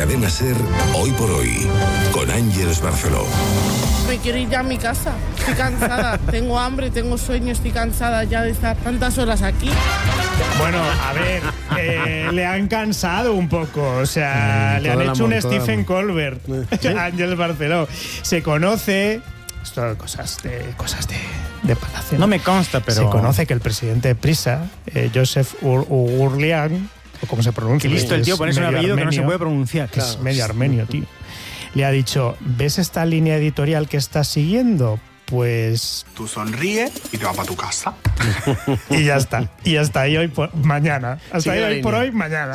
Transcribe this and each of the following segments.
Cadena SER, Hoy por Hoy, con Ángeles Barceló. Me quiero ir ya a mi casa, estoy cansada, tengo hambre, tengo sueño, estoy cansada ya de estar tantas horas aquí. Bueno, a ver, le han cansado un poco, o sea, le han hecho un Stephen Colbert a Ángeles Barceló. Se conoce, esto cosas de palacio. No me consta, pero... Se conoce que el presidente de Prisa, Joseph Urlian, o como se pronuncia. Qué listo el tío, ponerse un apellido que no se puede pronunciar. Que es medio armenio, tío. Le ha dicho, ¿ves esta línea editorial que estás siguiendo? Pues... Tú sonríe y te vas para tu casa. Y ya está. Y hasta ahí mañana. Hasta ahí hoy por hoy, mañana.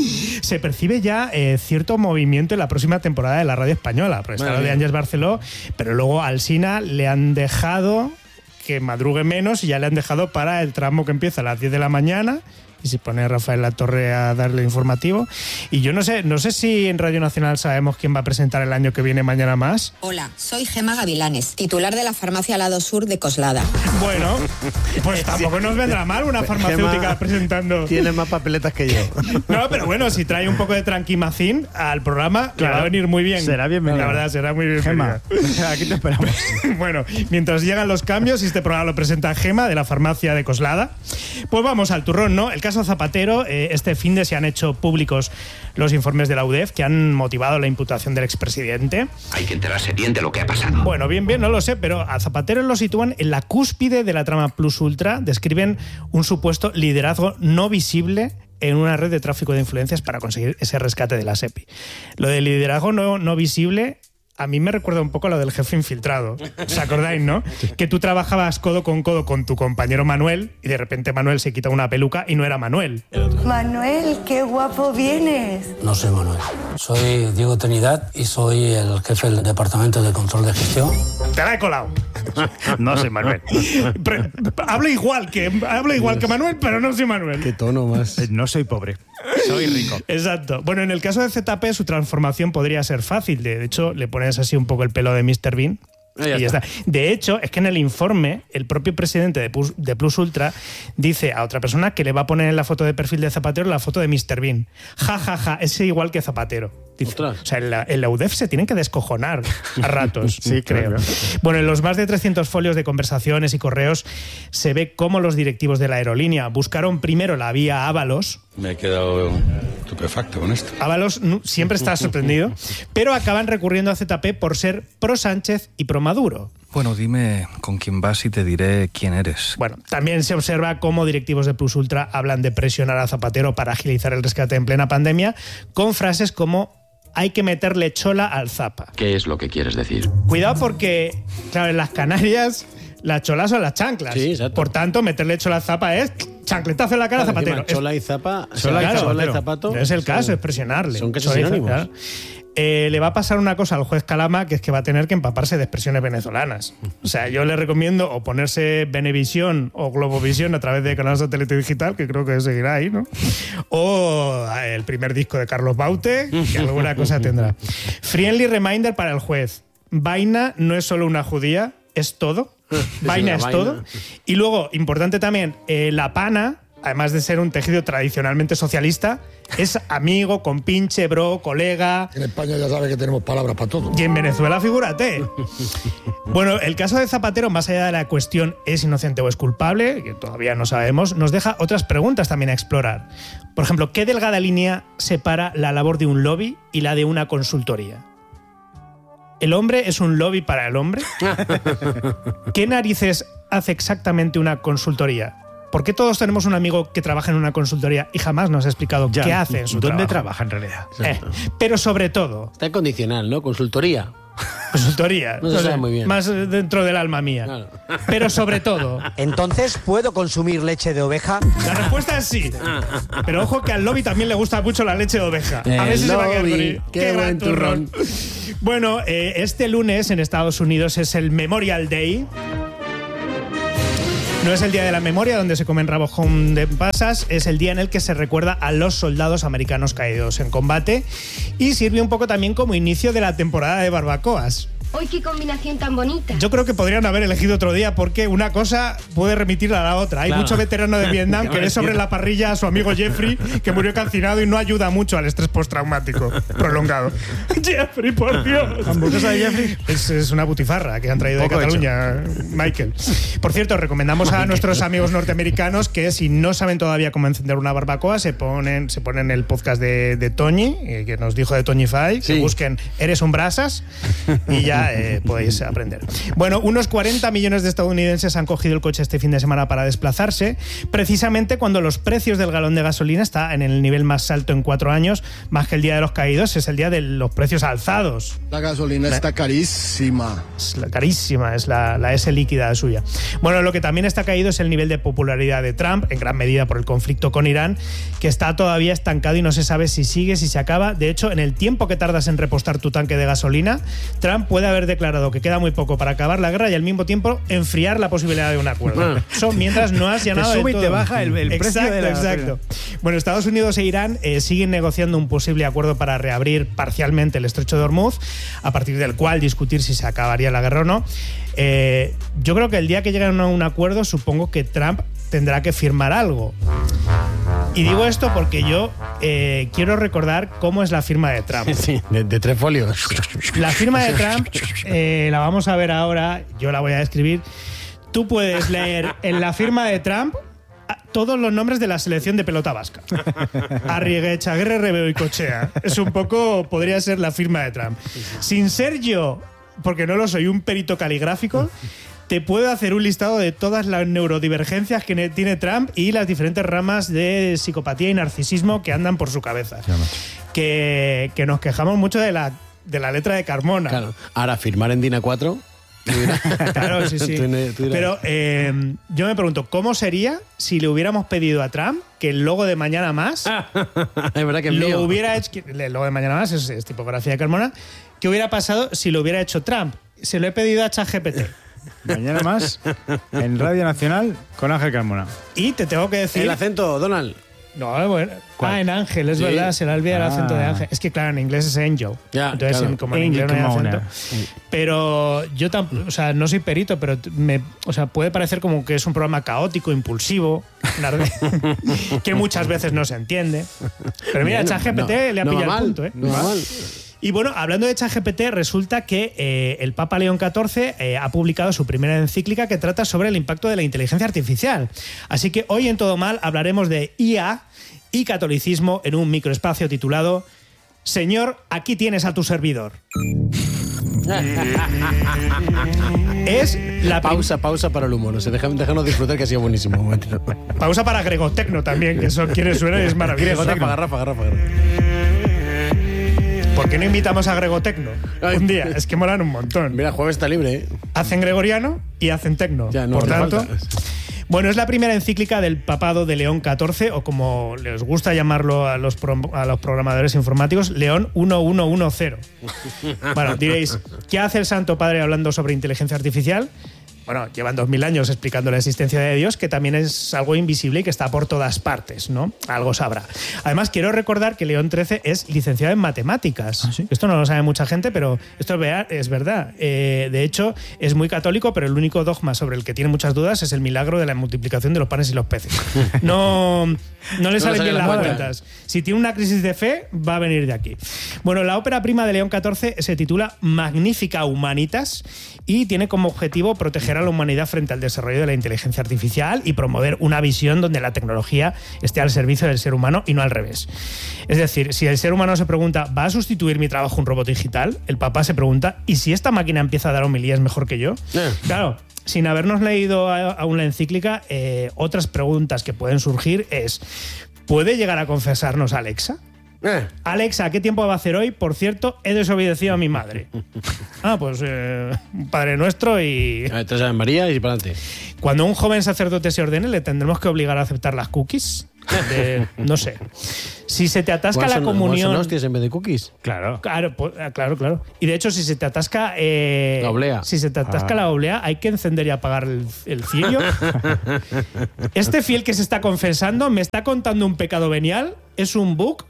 Se percibe ya cierto movimiento en la próxima temporada de la radio española. Porque está lo de Ángeles Barceló, pero luego al Sina le han dejado que madrugue menos y ya le han dejado para el tramo que empieza a las 10 de la mañana. Y se pone Rafael Latorre a darle informativo. Y yo no sé si en Radio Nacional sabemos quién va a presentar el año que viene Mañana Más. Hola, soy Gemma Gavilanes, titular de la farmacia Lado Sur de Coslada. Bueno, pues tampoco nos vendrá mal una farmacéutica Gemma presentando. Tiene más papeletas que yo. No, pero bueno, si trae un poco de tranquimacín al programa, claro, le va a venir muy bien. Será bienvenido. La verdad, será muy bienvenido. Gemma, aquí te esperamos. Bueno, mientras llegan los cambios y este programa lo presenta Gemma de la farmacia de Coslada, pues vamos al turrón, ¿no? El caso Zapatero, este finde se han hecho públicos los informes de la UDEF que han motivado la imputación del expresidente. Hay que enterarse bien de lo que ha pasado. Bueno, bien, no lo sé, pero a Zapatero lo sitúan en la cúspide de la trama Plus Ultra, describen un supuesto liderazgo no visible en una red de tráfico de influencias para conseguir ese rescate de la SEPI. Lo del liderazgo no visible... A mí me recuerda un poco a lo del jefe infiltrado. ¿Os acordáis, no? Que tú trabajabas codo con tu compañero Manuel y de repente Manuel se quita una peluca y no era Manuel. Manuel, qué guapo vienes. No soy Manuel. Soy Diego Trinidad y soy el jefe del Departamento de Control de Gestión. Te la he colado. No soy Manuel. Hablo igual que Manuel, pero no soy Manuel. Qué tono más. No soy pobre. Soy rico. Exacto. Bueno, en el caso de ZP, su transformación podría ser fácil. De hecho, le pones así un poco el pelo de Mr. Bean. Y ya está. De hecho, es que en el informe, el propio presidente de Plus Ultra dice a otra persona que le va a poner en la foto de perfil de Zapatero la foto de Mr. Bean. Ja, es igual que Zapatero. Dice, o sea, en la UDEF se tienen que descojonar a ratos. Sí, creo. Bueno, en los más de 300 folios de conversaciones y correos se ve cómo los directivos de la aerolínea buscaron primero la vía Ábalos. Me he quedado estupefacto con esto. Ábalos siempre está sorprendido, pero acaban recurriendo a ZP por ser pro Sánchez y pro Maduro. Bueno, dime con quién vas y te diré quién eres. Bueno, también se observa cómo directivos de Plus Ultra hablan de presionar a Zapatero para agilizar el rescate en plena pandemia, con frases como hay que meterle chola al Zapa. ¿Qué es lo que quieres decir? Cuidado porque, claro, en las Canarias las cholas son las chanclas. Sí, exacto. Por tanto, meterle chola al Zapa es chancletazo en la cara a Zapatero. Chola y Zapa. Chola y zapato. No es el caso, es presionarle. Son casi sinónimos. Claro. Le va a pasar una cosa al juez Calama, que es que va a tener que empaparse de expresiones venezolanas. O sea, yo le recomiendo o ponerse Venevisión o Globovisión a través de canal satélite digital, que creo que seguirá ahí, ¿no? O el primer disco de Carlos Baute, que alguna cosa tendrá. Friendly reminder para el juez. Vaina no es solo una judía, es todo. Vaina es todo. Y luego, importante también, la pana, además de ser un tejido tradicionalmente socialista, es amigo, compinche, bro, colega. En España ya sabes que tenemos palabras para todo. Y en Venezuela, figúrate. Bueno, el caso de Zapatero, más allá de la cuestión es inocente o es culpable, que todavía no sabemos, nos deja otras preguntas también a explorar. Por ejemplo, ¿qué delgada línea separa la labor de un lobby y la de una consultoría? ¿El hombre es un lobby para el hombre? ¿Qué narices hace exactamente una consultoría? ¿Por qué todos tenemos un amigo que trabaja en una consultoría y jamás nos ha explicado qué hace en su trabajo? ¿Dónde trabaja en realidad? Pero sobre todo... Está en condicional, ¿no? Consultoría. Consultoría. No se sabe muy bien. Más dentro del alma mía. Claro. Pero sobre todo... ¿Entonces puedo consumir leche de oveja? La respuesta es sí. Pero ojo que al lobby también le gusta mucho la leche de oveja. A ver si se va a quedar con él. ¡Qué buen turrón! Bueno, este lunes en Estados Unidos es el Memorial Day. No es el día de la memoria donde se comen rabos de pasas, es el día en el que se recuerda a los soldados americanos caídos en combate y sirve un poco también como inicio de la temporada de barbacoas. ¡Uy, qué combinación tan bonita! Yo creo que podrían haber elegido otro día porque una cosa puede remitir a la otra. Hay mucho veterano de Vietnam que ve sobre la parrilla a su amigo Jeffrey, que murió calcinado y no ayuda mucho al estrés postraumático prolongado. Jeffrey, por Dios. ¿Hamburguesa de Jeffrey? Es una butifarra que han traído de Cataluña, Michael. Por cierto, recomendamos a nuestros amigos norteamericanos que si no saben todavía cómo encender una barbacoa, se ponen el podcast de Toñi, que nos dijo de Toñify, que busquen Eres un brasas y ya podéis aprender. Bueno, unos 40 millones de estadounidenses han cogido el coche este fin de semana para desplazarse, precisamente cuando los precios del galón de gasolina está en el nivel más alto en 4 años, más que el Día de los Caídos, es el día de los precios alzados. La gasolina está carísima. Carísima, es la S líquida suya. Bueno, lo que también está caído es el nivel de popularidad de Trump, en gran medida por el conflicto con Irán, que está todavía estancado y no se sabe si sigue, si se acaba. De hecho, en el tiempo que tardas en repostar tu tanque de gasolina, Trump puede haber declarado que queda muy poco para acabar la guerra y al mismo tiempo enfriar la posibilidad de un acuerdo. Eso mientras no has llenado te sube de todo. Y te baja el precio de la Exacto. Bueno, Estados Unidos e Irán siguen negociando un posible acuerdo para reabrir parcialmente el estrecho de Hormuz, a partir del cual discutir si se acabaría la guerra o no. Yo creo que el día que lleguen a un acuerdo, supongo que Trump tendrá que firmar algo. Y digo esto porque yo quiero recordar cómo es la firma de Trump. Sí, de 3 folios. La firma de Trump la vamos a ver ahora, yo la voy a describir. Tú puedes leer en la firma de Trump todos los nombres de la selección de pelota vasca. Arriguecha, Aguirre, Rebeo y Cochea. Es un poco, podría ser la firma de Trump. Sin ser yo, porque no lo soy, un perito caligráfico, te puedo hacer un listado de todas las neurodivergencias que tiene Trump y las diferentes ramas de psicopatía y narcisismo que andan por su cabeza. Que nos quejamos mucho de la letra de Carmona. Claro. Ahora, firmar en DIN A4... Claro, sí. Pero yo me pregunto, ¿cómo sería si le hubiéramos pedido a Trump que el logo de Mañana Más es verdad que lo hubiera hecho? El logo de Mañana Más es tipografía de Carmona. ¿Qué hubiera pasado si lo hubiera hecho Trump? Se lo he pedido a ChatGPT. Mañana Más en Radio Nacional con Ángel Carmona. Y te tengo que decir... ¿El acento, Donald? No, bueno. En Ángel, es verdad, se le olvida el acento de Ángel. Es que, claro, en inglés es Angel. Ya, entonces, claro. como en inglés no hay acento. Pero yo no soy perito, pero puede parecer como que es un programa caótico, impulsivo, que muchas veces no se entiende. Pero mira, ChatGPT le ha pillado el punto, ¿eh? No va mal. Y bueno, hablando de ChatGPT, resulta que el Papa León XIV ha publicado su primera encíclica que trata sobre el impacto de la inteligencia artificial. Así que hoy en Todo Mal hablaremos de IA y catolicismo en un microespacio titulado Señor, aquí tienes a tu servidor. Es la pausa para el humor. O sea, déjanos disfrutar, que ha sido buenísimo. Pausa para Gregotecno también, que eso quiere suena y es maravilloso. Garrafa. ¿Por qué no invitamos a Gregotecno un día? Es que molan un montón. Mira, jueves está libre, ¿eh? Hacen gregoriano y hacen tecno. Ya, no, por tanto, falta. Bueno, es la primera encíclica del papado de León XIV, o como les gusta llamarlo a los programadores informáticos, León 1110. Bueno, diréis, ¿qué hace el Santo Padre hablando sobre inteligencia artificial? Bueno, llevan 2000 años explicando la existencia de Dios, que también es algo invisible y que está por todas partes, ¿no? Algo sabrá. Además, quiero recordar que León XIII es licenciado en matemáticas. ¿Ah, sí? Esto no lo sabe mucha gente, pero esto es verdad. De hecho, es muy católico, pero el único dogma sobre el que tiene muchas dudas es el milagro de la multiplicación de los panes y los peces. No le salen bien las cuentas. Si tiene una crisis de fe, va a venir de aquí. Bueno, la ópera prima de León XIV se titula Magnifica Humanitas y tiene como objetivo proteger a la humanidad frente al desarrollo de la inteligencia artificial y promover una visión donde la tecnología esté al servicio del ser humano y no al revés. Es decir, si el ser humano se pregunta, ¿va a sustituir mi trabajo un robot digital? El Papa se pregunta, ¿y si esta máquina empieza a dar homilías mejor que yo? Claro, sin habernos leído aún la encíclica, otras preguntas que pueden surgir es, ¿puede llegar a confesarnos Alexa? Alexa, ¿qué tiempo va a hacer hoy? Por cierto, he desobedecido a mi madre. Pues Padre Nuestro y... Tres Ave María y para adelante. Cuando un joven sacerdote se ordene, ¿le tendremos que obligar a aceptar las cookies? No sé. Si se te atasca la comunión... ¿Son hostias en vez de cookies? Claro. Y de hecho, si se te atasca... la oblea. Si se te atasca la oblea, hay que encender y apagar el cirio. Este fiel que se está confesando me está contando un pecado venial, es un bug...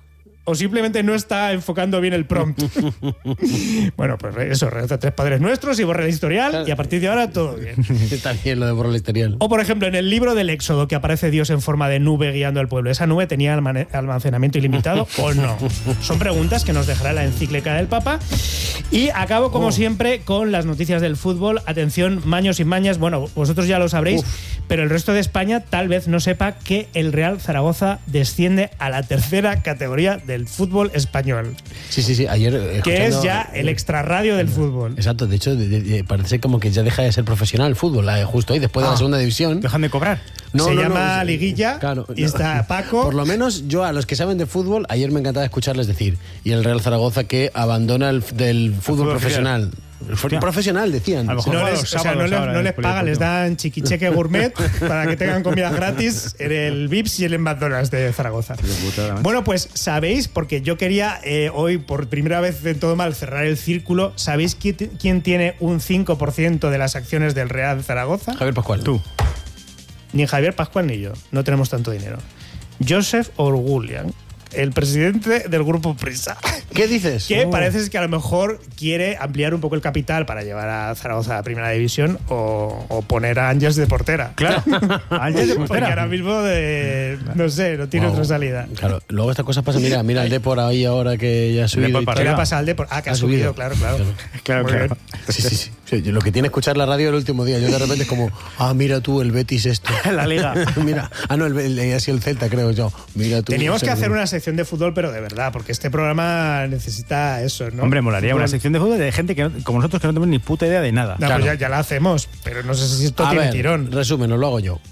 o simplemente no está enfocando bien el prompt. Bueno, pues eso, reza 3 Padres Nuestros y borra el historial y a partir de ahora todo bien. Está bien lo de borrar el historial. O por ejemplo, en el libro del Éxodo que aparece Dios en forma de nube guiando al pueblo, ¿esa nube tenía almacenamiento ilimitado o no? Son preguntas que nos dejará la encíclica del Papa. Y acabo como siempre con las noticias del fútbol. Atención, maños y mañas, bueno, vosotros ya lo sabréis, pero el resto de España tal vez no sepa que el Real Zaragoza desciende a la 3ª categoría del fútbol español. Sí, ayer... Que es ya el extrarradio del fútbol. Exacto, de hecho parece como que ya deja de ser profesional el fútbol, justo hoy, después de la segunda división. ¿Dejan de cobrar? Se llama Liguilla, claro, y está Paco. Por lo menos yo a los que saben de fútbol, ayer me encantaba escucharles decir, y el Real Zaragoza que abandona del fútbol profesional. Profesional, decían. No les pagan, les dan chiquicheque gourmet para que tengan comida gratis en el Vips y en el McDonald's de Zaragoza. Bueno, pues sabéis, porque yo quería hoy por primera vez en todo mal cerrar el círculo, ¿sabéis quién tiene un 5% de las acciones del Real Zaragoza? Javier Pascual. Tú. Ni Javier Pascual ni yo, no tenemos tanto dinero. Joseph Orgulian, el presidente del grupo Prisa. ¿Qué dices? Que parece que a lo mejor quiere ampliar un poco el capital para llevar a Zaragoza a la primera división o poner a Ángeles de portera. Claro, Ángeles de portera. Porque ahora mismo no sé, no tiene otra salida. Claro, luego estas cosas pasan. Mira el Depor ahí ahora que ya ha subido. ¿Qué le pasa al Depor? Ah, que ha subido, claro. Claro. Sí. Lo que tiene escuchar la radio el último día. Yo de repente es como, mira tú, el Betis esto. La Liga. Mira, así el Celta, creo yo. Mira tú. Teníamos que hacer una sección de fútbol, pero de verdad, porque este programa necesita eso, ¿no? Hombre, molaría una sección de fútbol de gente que como nosotros que no tenemos ni puta idea de nada. No, claro. Pues ya la hacemos, pero no sé si esto tiene tirón. Resumen, lo hago yo.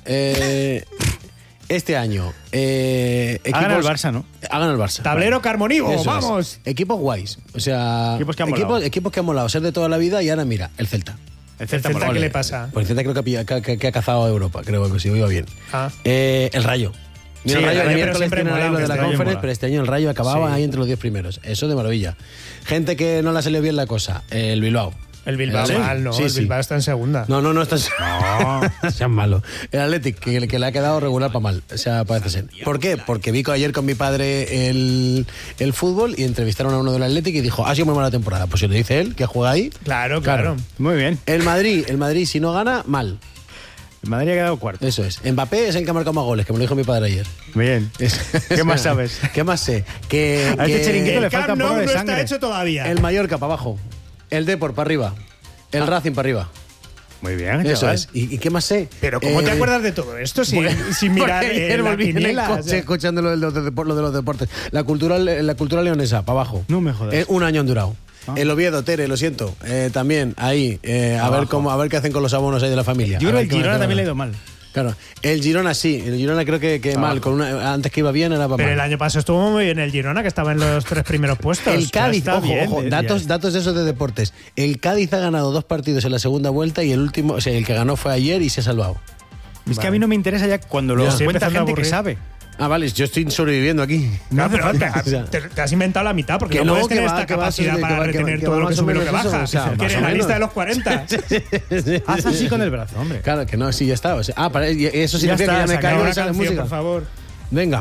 Este año ha ganado el Barça, ¿no? Ha ganado el Barça. Tablero Carmonivo, vamos. Equipos guays. O sea, equipos que han molado ser de toda la vida y ahora mira, el Celta. ¿El Celta qué le pasa? Pues el Celta creo que ha cazado a Europa, creo que sí, iba bien. El Rayo. Mira, el Rayo el miércoles tiene lo de la Conference, pero este año el Rayo acababa ahí entre los 10 primeros. Eso de maravilla. Gente que no le ha salido bien la cosa. El Bilbao. El Bilbao mal, ¿no? El Bilbao está en segunda. No está en segunda. No, sean malo. El Athletic, que le ha quedado regular para mal. O sea, parece ser. ¿Por qué? Porque vi ayer con mi padre el fútbol y entrevistaron a uno del Athletic y dijo, ha sido muy mala temporada. Pues si lo dice él, que juega ahí. Claro. Muy bien. El Madrid, si no gana, mal. El Madrid ha quedado cuarto. Eso es. Mbappé es el que ha marcado más goles, que me lo dijo mi padre ayer. Bien. ¿Qué más sabes? ¿Qué más sé? Que a este chiringuito le falta un poco de no sangre. Está hecho todavía. El Mallorca para abajo. El Depor para arriba. El Racing para arriba. Muy bien, eso chaval. es. ¿Y qué más sé? Pero ¿cómo te acuerdas de todo esto sin mirar la quiniela? En el coche, escuchando lo de los deportes. La cultura leonesa, para abajo. No me jodas. Un año han durado. El Oviedo, Tere, lo siento. También, ahí. A ver qué hacen con los abonos ahí de la familia. Yo creo que el Girona también le ha ido mal. Claro, el Girona sí, el Girona creo que mal, antes que iba bien era para mal. Pero el año pasado estuvo muy bien el Girona, que estaba en los 3 primeros puestos. El Cádiz, ojo, datos de esos de deportes. El Cádiz ha ganado 2 partidos en la segunda vuelta y el último, o sea, el que ganó fue ayer y se ha salvado. Es que a mí no me interesa ya cuando lo cuenta gente que sabe. Vale, yo estoy sobreviviendo aquí. No, pero te has inventado la mitad porque no puedes tener esta capacidad para retener todo lo que sube y lo que baja. ¿Quieres la lista de los 40? Haz así con el brazo, hombre. Claro, que no, sí, ya está. Eso significa que ya me caigo en la música. Por favor. Venga.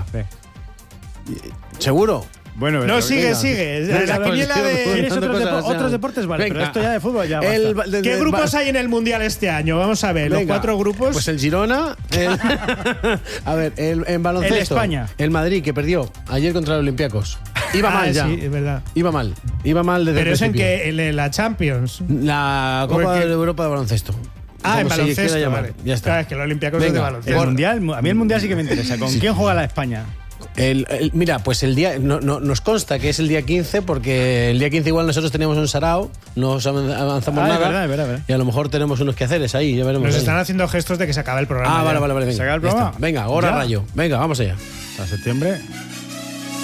¿Seguro? Bueno, no, sigue. La quiniela de otros deportes, vale, pero esto ya de fútbol ya basta. ¿Qué grupos hay en el Mundial este año? Vamos a ver, los 4 grupos. Pues el Girona, en baloncesto. El España. El Madrid, que perdió ayer contra los Olympiacos. Iba mal ya. Sí, es verdad. Iba mal desde pero es en que en la Champions. La Copa de Europa de baloncesto. En baloncesto, vale. Ya está. Claro, es que los Olympiacos es de baloncesto. El Mundial, a mí el Mundial sí que me interesa. ¿Con quién juega la España? Mira, pues el día nos consta que es el día 15 porque el día 15 igual nosotros teníamos un sarao, no avanzamos nada. Es verdad. Y a lo mejor tenemos unos quehaceres ahí, ya veremos. Nos están haciendo gestos de que se acabe el programa. Vale, venga. ¿Se acaba el programa? Venga, ahora Rayo. Venga, vamos allá. A septiembre.